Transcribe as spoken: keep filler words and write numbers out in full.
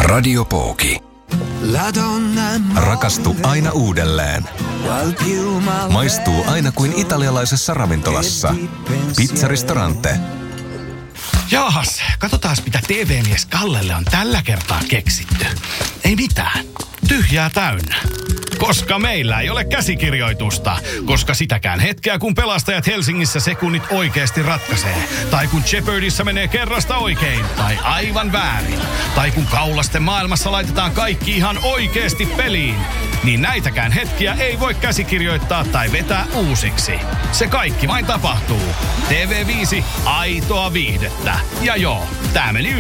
Radio Pooki. Rakastu aina uudelleen. Maistuu aina kuin italialaisessa ravintolassa. Pizzaristorante. Jaahas, katsotaas mitä T V-mies Kallelle on tällä kertaa keksitty. Ei mitään. Tyhjää täynnä. Koska meillä ei ole käsikirjoitusta. Koska sitäkään hetkeä, kun pelastajat Helsingissä sekunnit oikeasti ratkaisee. Tai kun Jeopardyssä menee kerrasta oikein. Tai aivan väärin. Tai kun kaulasten maailmassa laitetaan kaikki ihan oikeasti peliin. Niin näitäkään hetkiä ei voi käsikirjoittaa tai vetää uusiksi. Se kaikki vain tapahtuu. T V viisi, aitoa viihdettä. Ja joo, tää meni